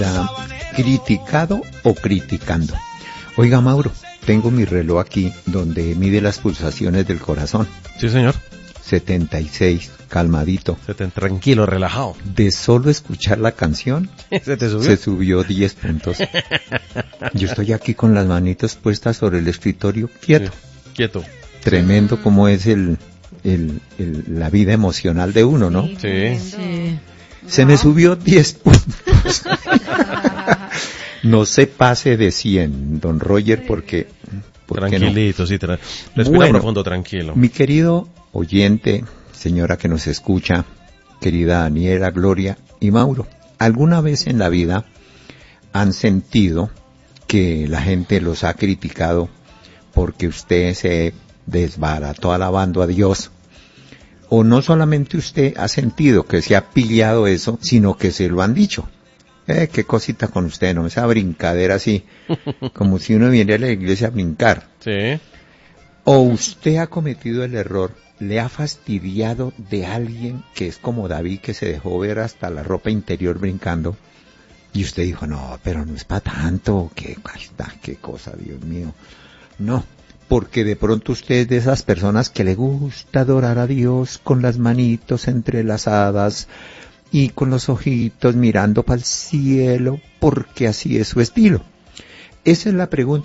criticado o criticando. Oiga, Mauro, tengo mi reloj aquí donde mide las pulsaciones del corazón. Sí, señor. 76, calmadito. Tranquilo, relajado. De solo escuchar la canción, ¿Se te subió? se subió 10 puntos. Yo estoy aquí con las manitos puestas sobre el escritorio, quieto. Sí, quieto. Tremendo como es la vida emocional de uno, ¿no? Sí. Sí. Se me subió 10 puntos. No se pase de 100, don Roger, porque Tranquilito, no. sí. Respira profundo, tranquilo. Mi querido oyente, señora que nos escucha, querida Daniela, Gloria y Mauro, ¿alguna vez en la vida han sentido que la gente los ha criticado porque usted se desbarató alabando a Dios? O no solamente usted ha sentido que se ha pillado eso, sino que se lo han dicho. Qué cosita con usted, ¿no? Esa brincadera así, como si uno viniera a la iglesia a brincar. Sí. O usted ha cometido el error, le ha fastidiado de alguien que es como David, que se dejó ver hasta la ropa interior brincando, y usted dijo, no, pero no es para tanto, qué cosa, Dios mío. No, porque de pronto usted es de esas personas que le gusta adorar a Dios con las manitos entrelazadas y con los ojitos mirando para el cielo, porque así es su estilo. Esa es la pregunta